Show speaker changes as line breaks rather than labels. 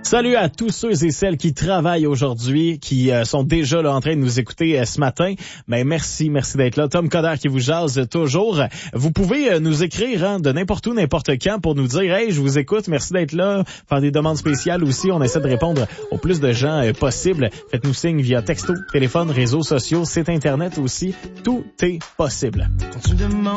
Salut à tous ceux et celles qui travaillent aujourd'hui, qui sont déjà là en train de nous écouter ce matin. Ben merci d'être là. Tom Coder qui vous jase toujours. Vous pouvez nous écrire de n'importe où, n'importe quand pour nous dire « Hey, je vous écoute, merci d'être là », faire des demandes spéciales aussi. On essaie de répondre au plus de gens possible. Faites-nous signe via texto, téléphone, réseaux sociaux, site internet aussi. Tout est possible.